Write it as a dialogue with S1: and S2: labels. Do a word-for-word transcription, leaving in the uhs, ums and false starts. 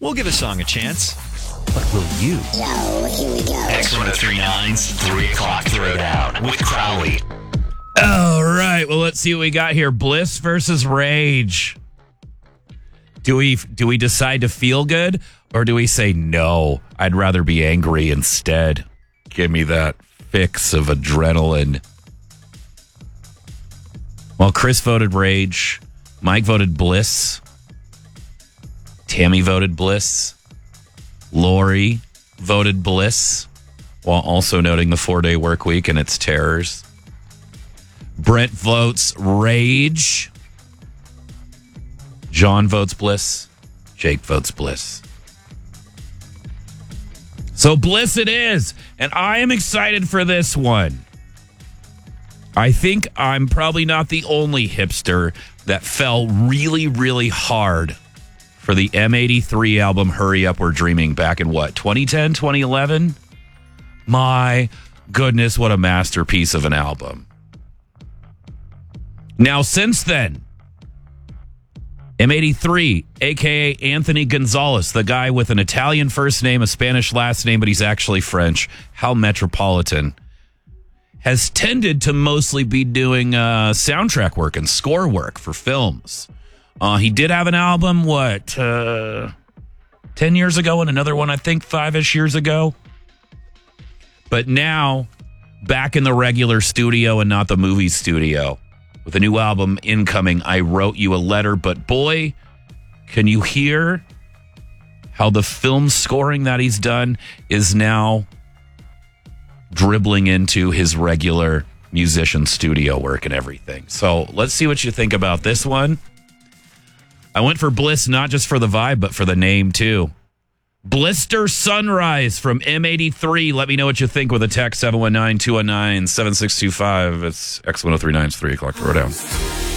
S1: We'll give a song a chance. But will you?
S2: Yo, here we go.
S3: X one oh three nine's three o'clock Throwdown with Crowley.
S4: All right. Well, let's see what we got here. Bliss versus Rage. Do we do we decide to feel good, or do we say no? I'd rather be angry instead. Give me that fix of adrenaline. Well, Chris voted Rage. Mike voted Bliss. Tammy voted Bliss. Lori voted Bliss, while also noting the four-day work week and its terrors. Brent votes Rage. John votes Bliss. Jake votes Bliss. So Bliss it is, and I am excited for this one. I think I'm probably not the only hipster that fell really, really hard for the M eighty-three album Hurry Up We're Dreaming back in what, twenty ten, twenty eleven? My goodness, what a masterpiece of an album. Now, since then, M eighty-three, a k a. Anthony Gonzalez, the guy with an Italian first name, a Spanish last name, but he's actually French, Hal Metropolitan, has tended to mostly be doing uh, soundtrack work and score work for films. Uh, he did have an album, what, uh, ten years ago, and another one, I think, five-ish years ago. But now, back in the regular studio and not the movie studio, with a new album incoming, I Wrote You a Letter. But boy, can you hear how the film scoring that he's done is now dribbling into his regular musician studio work and everything. So let's see what you think about this one. I went for Bliss, not just for the vibe, but for the name, too. Blister Sunrise from M eighty-three. Let me know what you think with a text, seven one nine, two one nine, seven six two five. It's X ten thirty-nine's three o'clock Throwdown.